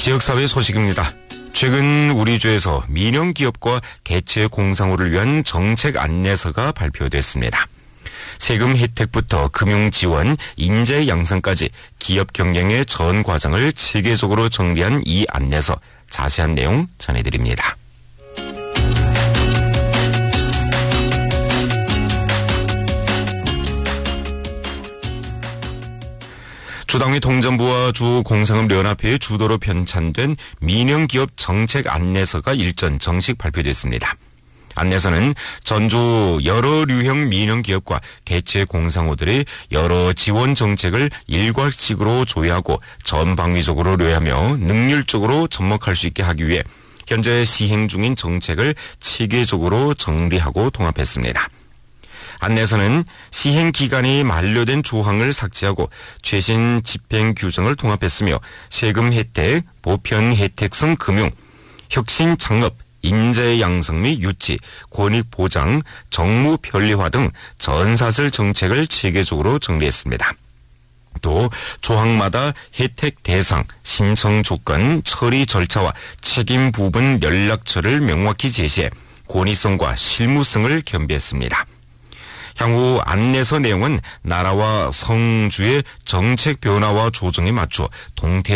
지역사회 소식입니다. 최근 우리 주에서 민영기업과 개체공상호를 위한 정책 안내서가 발표됐습니다. 세금 혜택부터 금융지원, 인재 양성까지 기업 경영의 전 과정을 체계적으로 정리한 이 안내서, 자세한 내용 전해드립니다. 주당위 통전부와 주공상업연합회의 주도로 편찬된 민영기업 정책 안내서가 일전 정식 발표됐습니다. 안내서는 전주 여러 류형 민영기업과 개체공상호들의 여러 지원 정책을 일괄식으로 조회하고 전방위적으로 료하며 능률적으로 접목할 수 있게 하기 위해 현재 시행 중인 정책을 체계적으로 정리하고 통합했습니다. 안내서는 시행 기간이 만료된 조항을 삭제하고 최신 집행 규정을 통합했으며 세금 혜택, 보편 혜택성 금융, 혁신 창업, 인재 양성 및 유치, 권익 보장, 정무 편리화 등 전사슬 정책을 체계적으로 정리했습니다. 또 조항마다 혜택 대상, 신청 조건, 처리 절차와 책임 부분 연락처를 명확히 제시해 권위성과 실무성을 겸비했습니다. 향후 안내서 내용은 나라와 성주의 정책 변화와 조정에 맞춰 동태